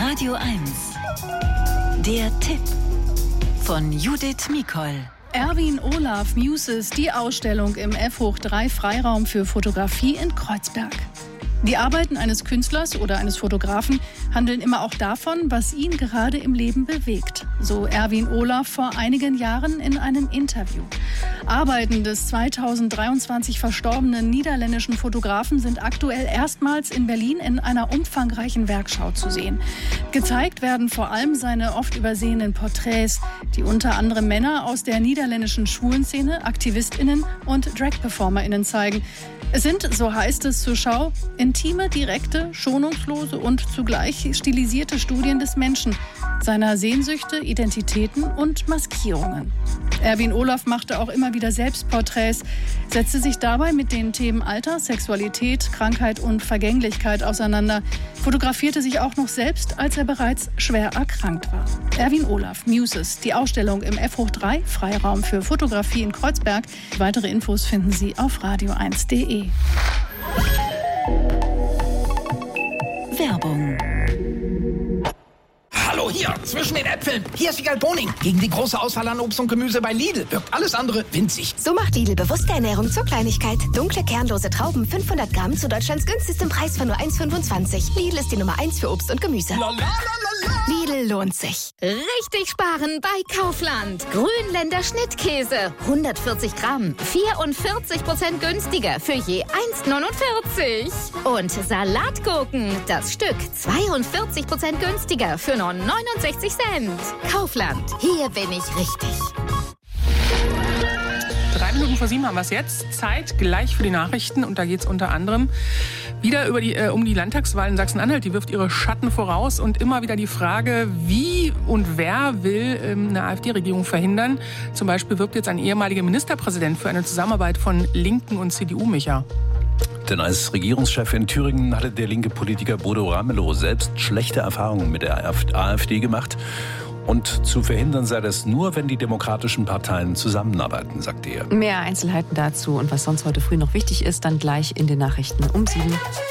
Radio 1. Der Tipp von Judith Mikol. Erwin Olaf Muses, die Ausstellung im F/3 Freiraum für Fotografie in Kreuzberg. Die Arbeiten eines Künstlers oder eines Fotografen handeln immer auch davon, was ihn gerade im Leben bewegt. So Erwin Olaf vor einigen Jahren in einem Interview. Arbeiten des 2023 verstorbenen niederländischen Fotografen sind aktuell erstmals in Berlin in einer umfangreichen Werkschau zu sehen. Gezeigt werden vor allem seine oft übersehenen Porträts, die unter anderem Männer aus der niederländischen Schwulenszene, AktivistInnen und Drag-PerformerInnen zeigen. Es sind, so heißt es zur Schau, intime, direkte, schonungslose und zugleich stilisierte Studien des Menschen, seiner Sehnsüchte, Identitäten und Maskierungen. Erwin Olaf machte auch immer wieder Selbstporträts, setzte sich dabei mit den Themen Alter, Sexualität, Krankheit und Vergänglichkeit auseinander, fotografierte sich auch noch selbst, als er bereits schwer erkrankt war. Erwin Olaf Muses, die Ausstellung im F/3 Freiraum für Fotografie in Kreuzberg. Weitere Infos finden Sie auf radio1.de. Werbung. Hallo, hier, zwischen den Äpfeln. Hier ist Wiegald Boning. Gegen die große Auswahl an Obst und Gemüse bei Lidl wirkt alles andere winzig. So macht Lidl bewusste Ernährung zur Kleinigkeit. Dunkle, kernlose Trauben, 500 Gramm zu Deutschlands günstigstem Preis von nur 1,25. Lidl ist die Nummer 1 für Obst und Gemüse. Lidl lohnt sich. Richtig sparen bei Kaufland. Grünländer Schnittkäse. 140 Gramm. 44% günstiger für je 1,49. Und Salatgurken. Das Stück 42% günstiger für nur 69 Cent. Kaufland. Hier bin ich richtig. 7:03 haben wir es jetzt. Zeit gleich für die Nachrichten. Und da geht es unter anderem wieder um die Landtagswahl in Sachsen-Anhalt. Die wirft ihre Schatten voraus. Und immer wieder die Frage, wie und wer will eine AfD-Regierung verhindern. Zum Beispiel wirbt jetzt ein ehemaliger Ministerpräsident für eine Zusammenarbeit von Linken und CDU, Micha. Denn als Regierungschef in Thüringen hatte der linke Politiker Bodo Ramelow selbst schlechte Erfahrungen mit der AfD gemacht. Und zu verhindern sei das nur, wenn die demokratischen Parteien zusammenarbeiten, sagte er. Mehr Einzelheiten dazu und was sonst heute früh noch wichtig ist, dann gleich in den Nachrichten um 7.